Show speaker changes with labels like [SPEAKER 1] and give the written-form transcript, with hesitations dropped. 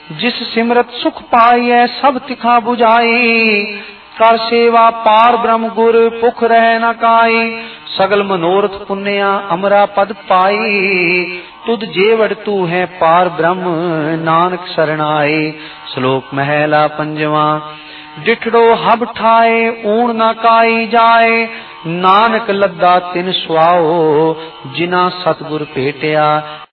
[SPEAKER 1] जिस सिमरत सुख पाइए सब तिखा बुझाई। कर सेवा पार ब्रह्म गुर पुख रह न काई। सगल मनोरथ पुण्या अमरा पद पाई। तुद जेवड़ तू है पार ब्रह्म नानक शरणाई। श्लोक महला पंजवा। डिठड़ो हब ठाए ऊण न काई जाए। नानक लद्दा तिन सुआओ जिना सतगुर भेटिया।